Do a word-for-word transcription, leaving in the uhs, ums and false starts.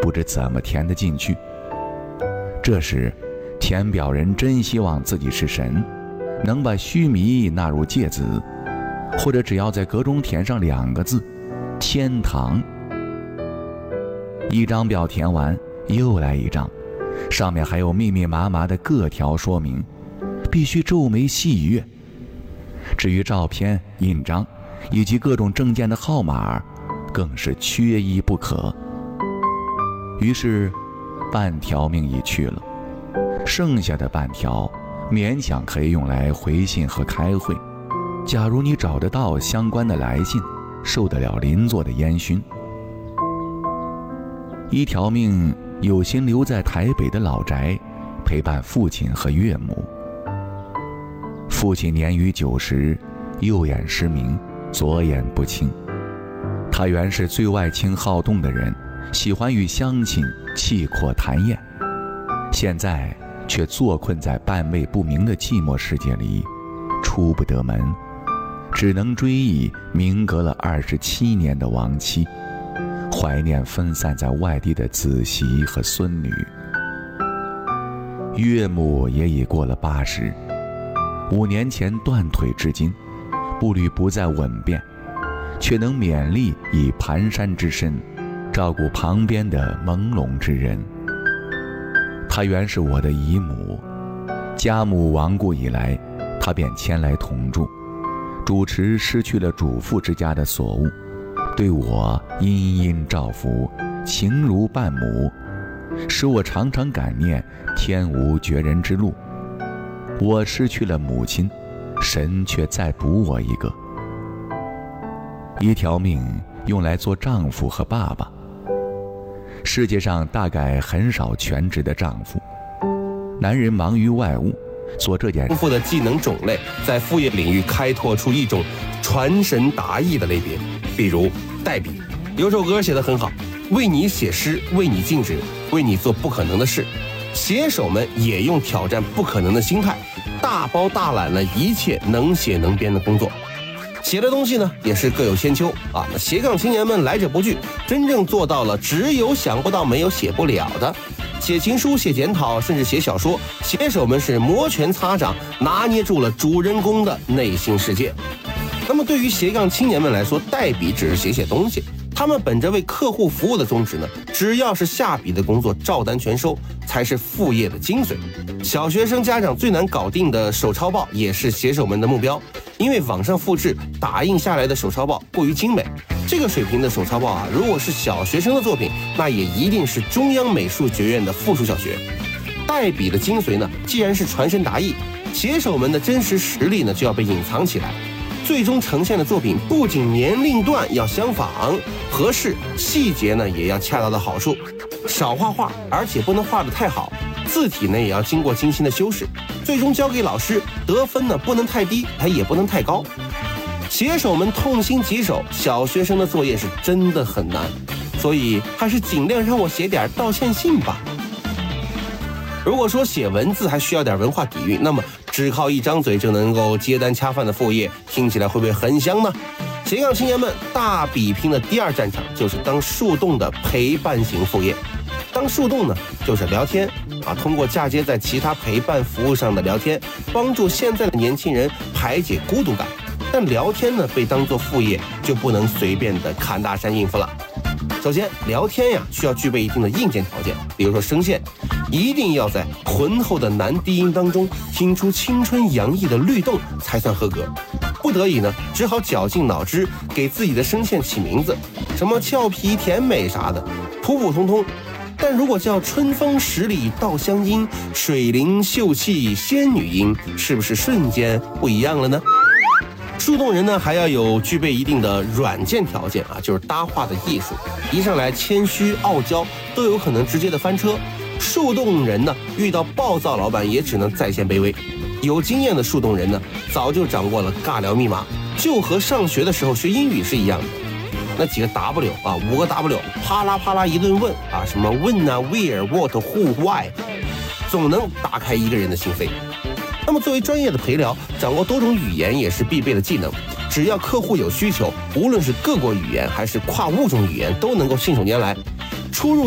不知怎么填得进去。这时，填表人真希望自己是神，能把须弥纳入芥子，或者只要在格中填上两个字“天堂”。一张表填完，又来一张，上面还有密密麻麻的各条说明，必须皱眉细阅。至于照片、印章以及各种证件的号码，更是缺一不可。于是半条命已去了，剩下的半条勉强可以用来回信和开会。假如你找得到相关的来信，受得了邻座的烟熏。一条命有心留在台北的老宅，陪伴父亲和岳母。父亲年逾九十，右眼失明，左眼不清。他原是最外倾好动的人，喜欢与乡亲气阔谈宴，现在却坐困在半位不明的寂寞世界里，出不得门，只能追忆明隔了二十七年的亡妻，怀念分散在外地的子媳和孙女。岳母也已过了八十，五年前断腿至今，步履不再稳便，却能勉力以蹒跚之身照顾旁边的朦胧之人。她原是我的姨母，家母亡故以来，她便迁来同住，主持失去了主妇之家的所务，对我殷殷照拂，情如伴母，使我常常感念天无绝人之路。我失去了母亲，神却再补我一个。一条命用来做丈夫和爸爸。世界上大概很少全职的丈夫，男人忙于外务，做这件丰富的技能种类，在副业领域开拓出一种传神达意的类别。比如代笔，有首歌写得很好，为你写诗，为你静止，为你做不可能的事。写手们也用挑战不可能的心态，大包大揽了一切能写能编的工作。写的东西呢，也是各有千秋啊。那斜杠青年们来者不拒，真正做到了只有想不到，没有写不了的。写情书、写检讨，甚至写小说，写手们是摩拳擦掌，拿捏住了主人公的内心世界。那么对于斜杠青年们来说，代笔只是写写东西，他们本着为客户服务的宗旨呢，只要是下笔的工作，照单全收，才是副业的精髓。小学生家长最难搞定的手抄报，也是写手们的目标，因为网上复制打印下来的手抄报过于精美，这个水平的手抄报啊，如果是小学生的作品，那也一定是中央美术学院的附属小学。代笔的精髓呢，既然是传神达意，写手们的真实实力呢，就要被隐藏起来。最终呈现的作品不仅年龄段要相仿合适，细节呢也要恰到的好处，少画画，而且不能画得太好，字体呢也要经过精心的修饰，最终交给老师，得分呢不能太低，它也不能太高。写手们痛心疾首，小学生的作业是真的很难，所以还是尽量让我写点道歉信吧。如果说写文字还需要点文化底蕴，那么只靠一张嘴就能够接单恰饭的副业，听起来会不会很香呢？斜杠青年们大比拼的第二战场就是当树洞的陪伴型副业。当树洞呢，就是聊天啊，通过嫁接在其他陪伴服务上的聊天，帮助现在的年轻人排解孤独感。但聊天呢，被当作副业，就不能随便的侃大山应付了。首先，聊天呀，需要具备一定的硬件条件，比如说声线，一定要在浑厚的男低音当中听出青春洋溢的律动才算合格。不得已呢，只好绞尽脑汁给自己的声线起名字，什么俏皮甜美啥的，普普通通。但如果叫春风十里稻香音，水灵秀气仙女音，是不是瞬间不一样了呢？树洞人呢，还要有具备一定的软件条件啊，就是搭话的艺术。一上来谦虚傲娇，都有可能直接的翻车。树洞人呢，遇到暴躁老板也只能在线卑微。有经验的树洞人呢，早就掌握了尬聊密码，就和上学的时候学英语是一样的。那几个 W 啊，五个 W， 啪啦啪啦一顿问啊，什么问啊 ，where what who why， 总能打开一个人的心扉。那么作为专业的陪聊，掌握多种语言也是必备的技能。只要客户有需求，无论是各国语言还是跨物种语言，都能够信手拈来。初入